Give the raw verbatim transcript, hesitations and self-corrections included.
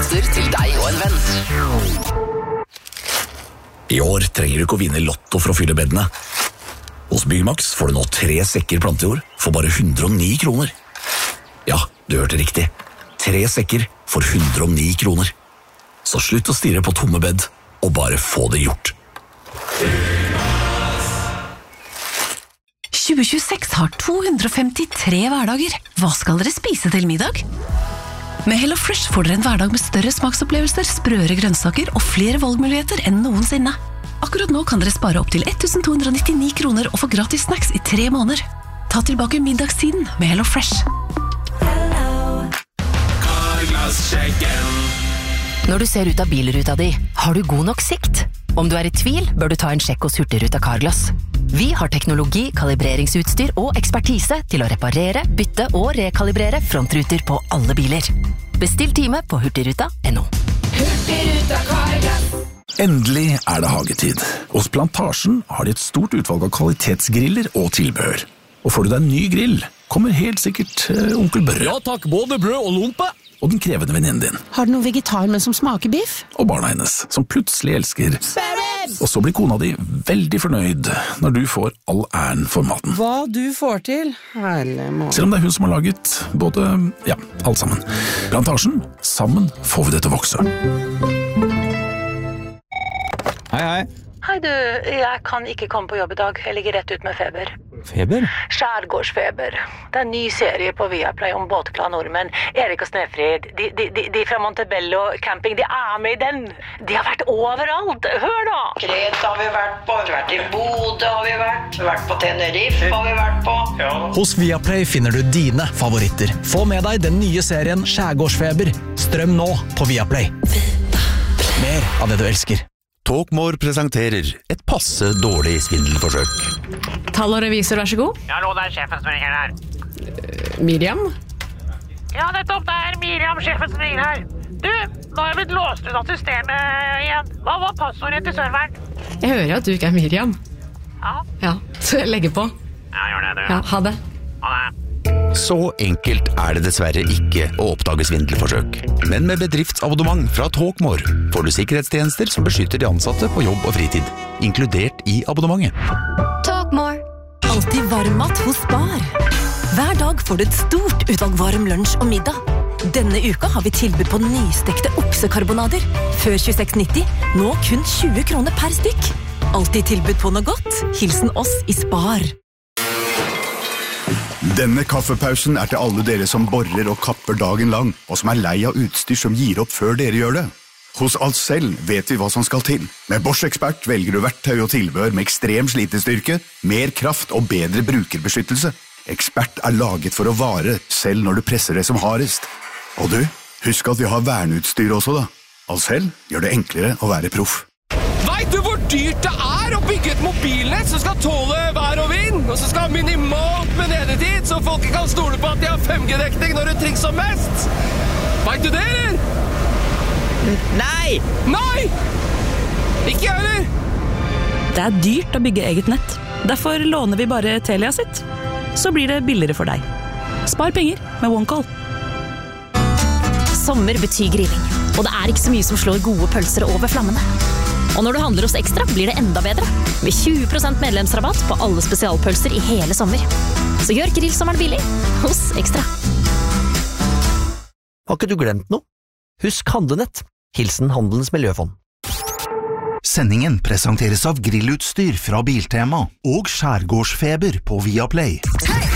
opplevelser til deg og en venn. I år trenger du ikke å vinne lotto for å fylle bedene. Hos Bymax får du nå tre sekker plantejord for bare hundre og ni kroner. Ja, du hørte riktig. Tre sekker for hundre og ni kroner. Så slutt å stirre på tomme bed, og bare få det gjort. tjue tjueseks har to hundre og femtitre hverdager. Hva skal dere spise til middag? Med Hello Fresh får dere en hverdag med større smaksopplevelser, sprøere grønnsaker og flere valgmuligheter enn noensinne. Akkurat nå kan dere spare opp til ett tusen to hundre og nittini kroner og få gratis snacks i tre måneder. Ta tilbake middagstiden med Hello Fresh. Når du ser ut av bilruta di, har du god nok sikt? Om du er i tvil, bør du ta en sjekk hos Hurtigruten Carglass. Vi har teknologi, kalibreringsutstyr og ekspertise til å reparere, bytte og rekalibrere frontruter på alle biler. Bestill time på hurtigruta punktum no. Hurtigruten Carglass. Endelig er det hagetid. Hos Plantasjen har de et stort utvalg av kvalitetsgriller og tilbehør. Og får du deg en ny grill, kommer helt sikkert uh, onkel Brød. Ja takk, både brød og lompe. Og den krevende venninnen din. Har du noe vegetar, men som smaker biff? Og barna hennes, som plutselig elsker. Og så blir kona di veldig fornøyd når du får all æren for maten. Hva du får til, herlig mål. Selv om det er hun som har laget både, ja, alt sammen. Plantasjen, sammen får vi det til å vokse. Hei, hei. Hei du, jeg kan ikke komme på jobb i dag. Jeg ligger rett ut med feber. Feber? Skjærgårdsfeber. Det er en ny serie på Viaplay om båtglade nordmenn. Erik og Snefrid, de, de, de, de fra Montebello camping, de er med i den. De har vært overalt. Hør da! Kreta har vi vært på, vi har vært i Bodø har vi vært, vi har vært på Tenerife har vi vært på. Ja. Hos Viaplay finner du dine favoritter. Få med deg den nye serien Skjærgårdsfeber. Strøm nå på Viaplay. Mer av det du elsker. Talkmore presenterer et passe dårlig svindelforsøk. Tall og revisor, vær så god. Ja, hallo, det er sjefen som ringer her. Uh, Miriam? Ja, nettopp, det er Miriam, sjefen som ringer her. Du, nå har jeg blitt låst ut av systemet igjen. Hva var passordet til serveren? Jeg hører at du ikke er Miriam. Ja. Ja, så jeg legger på. Ja, gjør det, du. Ja, ha det. Ha det. Så enkelt er det dessverre ikke å oppdage svindelforsøk. Men med bedriftsabonnement fra Talkmore får du sikkerhetstjenester som beskytter de ansatte på jobb og fritid, inkludert i abonnementet. Talkmore. Alltid varmmat hos Spar. Hver dag får du et stort utvalg varm lunsj og middag. Denne uka har vi tilbud på nystekte oksekarbonader. Før tjueseks nitti, nå kun tjue kroner per stykk. Alltid tilbud på noe godt. Hilsen oss i Spar. Denne kaffepausen er til alle dere som borer og kapper dagen lang, og som er lei av utstyr som gir opp før dere gjør det. Hos Ahlsell vet vi hva som skal til. Med Bosch Expert velger du verktøy og tilbehør med ekstrem slitestyrke, mer kraft og bedre brukerbeskyttelse. Expert er laget for å vare, selv når du presser det som hardest. Og du, husk at vi har verneutstyr også da. Ahlsell gjør det enklere å være proff. Vet du hvor dyrt det er å bygge et mobilnett som skal tåle vær og vind, og som skal ha minimalt med nedetid, så folk kan stole på at de har fem G-dekning når det trengs som mest? Vet du det, eller? Nei! Nei! Ikke jeg, eller? Det er dyrt å bygge eget nett. Derfor låner vi bare Telia sitt. Så blir det billigere for deg. Spar penger med OneCall. Sommer betyr grilling, og det er ikke så mye som slår gode pølser over flammene. Og når du handler hos Ekstra, blir det enda bedre. Med tjue prosent medlemsrabatt på alle spesialpølser i hele sommer. Så gjør grillsommeren billig hos Ekstra. Har ikke du glemt noe? Husk Handlenett. Hilsen Handelens Miljøfond. Sendingen presenteres av grillutstyr fra Biltema og Skjærgårdsfeber på Viaplay.